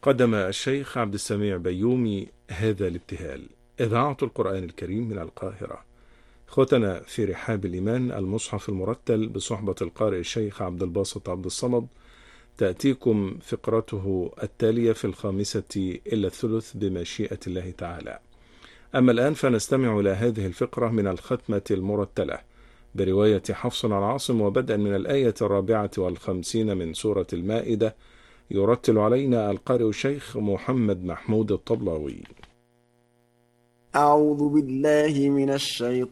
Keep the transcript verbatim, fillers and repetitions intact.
قدم الشيخ عبد السميع بيومي هذا الابتهال. إذاعة القرآن الكريم من القاهرة. إخوتنا في رحاب الإيمان، المصحف المرتل بصحبة القارئ الشيخ عبد الباسط عبد الصمد، تأتيكم فقرته التالية في الخامسة إلى الثلث بمشيئة الله تعالى. أما الآن فنستمع إلى هذه الفقرة من الختمة المرتلة برواية حفص عن عاصم، وبدءا من الآية الرابعة والخمسين من سورة المائدة. يرتل علينا القارئ الشيخ محمد محمود الطبلاوي. أعوذ بالله من الشيطان